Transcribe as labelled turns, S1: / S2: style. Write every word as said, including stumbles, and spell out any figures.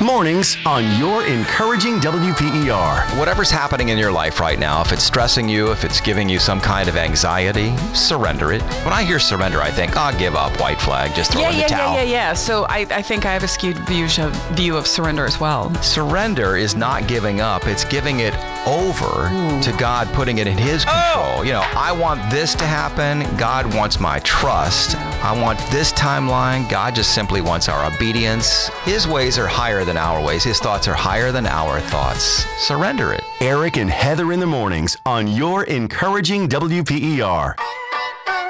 S1: Mornings on your encouraging W P E R.
S2: Whatever's happening in your life right now, if it's stressing you, if it's giving you some kind of anxiety, surrender it. When I hear surrender, I think, oh, give up, white flag, just throw
S3: yeah,
S2: in the
S3: yeah,
S2: towel.
S3: Yeah, yeah, yeah. So I, I think I have a skewed view of, view of surrender as well.
S2: Surrender is not giving up, it's giving it over Ooh. to God, putting it in His control. Oh. You know, I want this to happen. God wants my trust. I want this timeline. God just simply wants our obedience. His ways are higher than our ways. His thoughts are higher than our thoughts. Surrender it.
S1: Eric and Heather in the mornings on your encouraging W P E R.